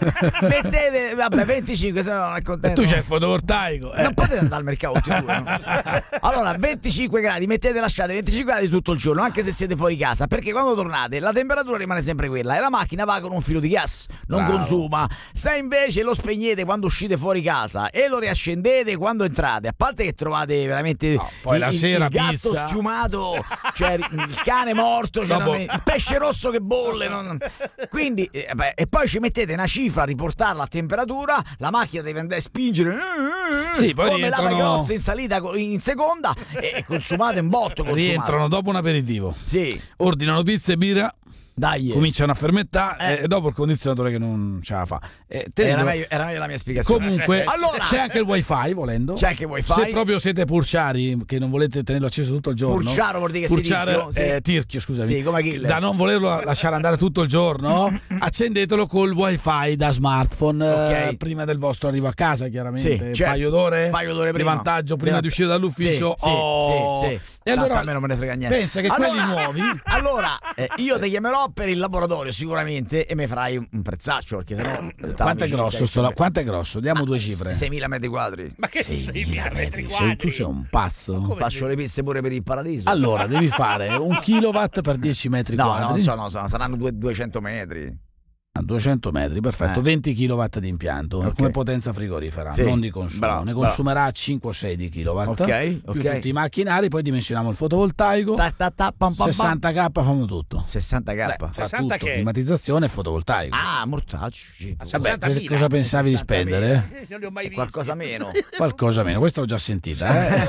Mettete, vabbè, 25, se no non è contento. E tu c'hai il fotovoltaico. Non potete andare al mercato tutti e due, no? Allora, 25 gradi, lasciate 25 gradi tutto il giorno, anche se siete fuori casa, perché quando tornate la temperatura rimane sempre quella e la macchina va con un filo di gas, non consuma. Se invece lo spegnete quando uscite fuori casa e lo riaccendete quando entrate, a parte che trovate veramente poi la sera il gatto pizza schiumato, cioè il cane morto, cioè il pesce rosso che bolle, quindi e poi ci mettete una cifra a riportarla a temperatura, la macchina deve andare a spingere sì, poi come lava grossa in salita in seconda e consumate un botto. Rientrano dopo un aperitivo, sì, ordinano pizza e birra, cominciano a fermentare e dopo il condizionatore che non ce la fa. Era meglio la mia spiegazione. Comunque allora, c'è anche il wifi, volendo. C'è anche il wifi. Se proprio siete purciari, che non volete tenerlo acceso tutto il giorno. Purciaro vuol dire che tirchio, scusami. Sì, come Achille. Da non volerlo lasciare andare tutto il giorno, accendetelo col wifi da smartphone prima del vostro arrivo a casa, chiaramente. Sì, paio d'ore prima. Di vantaggio prima di uscire dall'ufficio. Sì. E allora a me non me ne frega niente. Pensa che quelli nuovi. Allora, io ti chiamerò per il laboratorio sicuramente e mi farai un prezzaccio, perché sennò quanto è grosso quanto è grosso? Diamo due cifre. 6.000 metri quadri. Ma che 6.000 metri Tu quadri? sei un pazzo. Faccio le piste pure per il paradiso. Allora devi fare 1 kilowatt per 10 metri quadri. No, saranno 200 metri. A 200 metri, perfetto, 20 kW di impianto come potenza frigorifera, non di consumo. Ne consumerà 5-6 di kilowatt più tutti i macchinari, poi dimensioniamo il fotovoltaico. 60k fanno tutto. 60k. 60 tutto, climatizzazione e fotovoltaico. Mortacci. Vabbè, cosa pensavi di spendere? Non li ho mai visti. Qualcosa meno. Qualcosa meno, questa l'ho già sentita.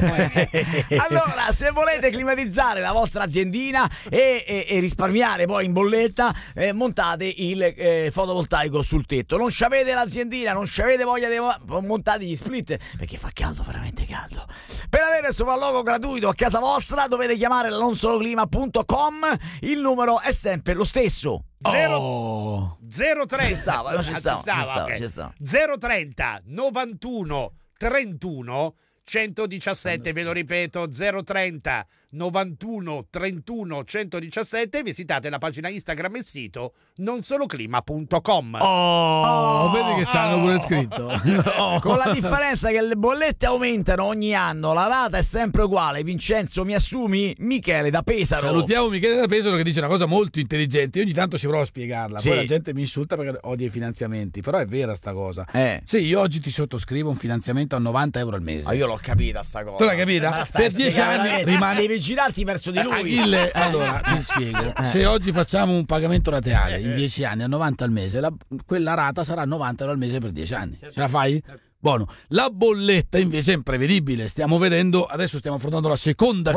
Allora, se volete climatizzare la vostra aziendina e risparmiare poi in bolletta, montate il fotovoltaico sul tetto. Non c'avete l'aziendina, non c'avete voglia di montare gli split, perché fa caldo, veramente caldo. Per avere il sopralluogo gratuito a casa vostra dovete chiamare la nonsoloclima.com. Il numero è sempre lo stesso. 030 ci stava. 030 91 31 117, ve lo ripeto, 030 91 31 117. Visitate la pagina Instagram e il sito nonsoloclima.com. Vedi che c'hanno pure scritto. Con la differenza che le bollette aumentano ogni anno, la rata è sempre uguale. Vincenzo, mi assumi? Michele da Pesaro. Salutiamo Michele da Pesaro che dice una cosa molto intelligente. Io ogni tanto ci provo a spiegarla, poi la gente mi insulta perché odia i finanziamenti, però è vera sta cosa. Sì, io oggi ti sottoscrivo un finanziamento a 90 euro al mese. Io l'ho capita sta cosa. Tu l'hai capita? Per 10 anni devi girarti verso di lui. Achille, allora ti spiego. Se oggi facciamo un pagamento rateale in 10 anni a 90 al mese, quella rata sarà 90 euro al mese per 10 anni. Ce la fai? Buono. La bolletta invece è imprevedibile. Stiamo vedendo, adesso stiamo affrontando la seconda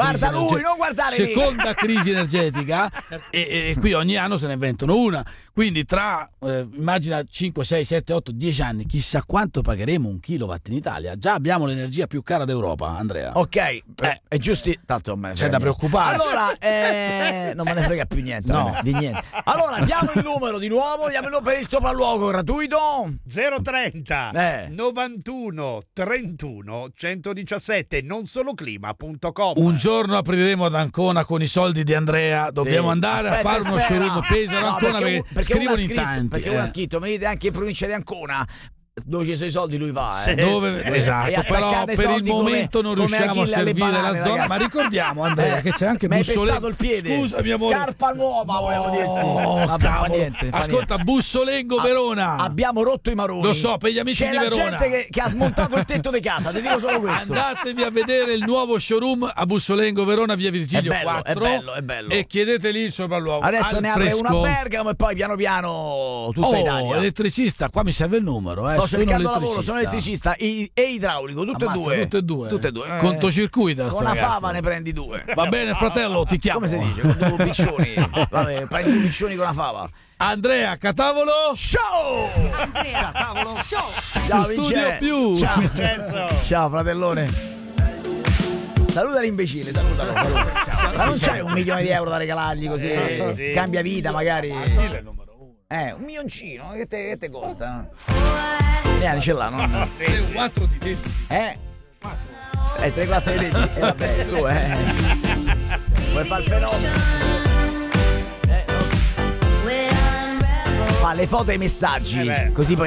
crisi energetica e qui ogni anno se ne inventano una. Quindi tra immagina 5, 6, 7, 8, 10 anni, chissà quanto pagheremo un kilowatt in Italia. Già abbiamo l'energia più cara d'Europa, Andrea. Ok, è giusto, tanto c'è da preoccupare. Allora, non me ne frega più niente, di niente. Allora, diamo il numero di nuovo, per il sopralluogo gratuito. 030 91 31 117, nonsoloclima.com. Un giorno apriremo ad Ancona con i soldi di Andrea. Dobbiamo andare a fare uno showroom a Pesaro, Ancona, perché scrivono in tanti. Perché uno ha scritto, venite anche in provincia di Ancona. Dove ci sono i soldi lui va, esatto, però per il momento non riusciamo a servire la zona, ragazzi. Ma ricordiamo, Andrea, che c'è anche Bussolengo. Il piede. Scusami, amore. Scarpa nuova, volevo dirti. Ascolta, Bussolengo Verona. Abbiamo rotto i maroni. Lo so, per gli amici di Verona. C'è gente che ha smontato il tetto di casa, ti dico solo questo. Andatevi a vedere il nuovo showroom a Bussolengo Verona, via Virgilio 4. È bello. E chiedeteli il sopralluogo. Adesso ne apre una a Bergamo e poi piano piano tutta Italia. Elettricista, qua mi serve il numero, Sto cercando lavoro, sono elettricista e idraulico, tutte e due. Contocircuito. Con una fava ne prendi 2. Va bene, fratello, ti chiamo. Come si dice? Con 2 piccioni. Vabbè, prendi 2 piccioni con una fava. Andrea Catavolo Show! Andrea Catavolo Show! Ciao, Studio Più. Ciao Vincenzo. Ciao fratellone. Saluta l'imbecille, salutalo. Ciao. Ma non c'hai 1 milione di euro da regalargli così? Cambia vita magari. Un milioncino, che te costa? Non ce l'ha, no? 4 di denti. 3-4 di denti. Vabbè, tu, vuoi far il fenomeno? Fa le foto e i messaggi, così poi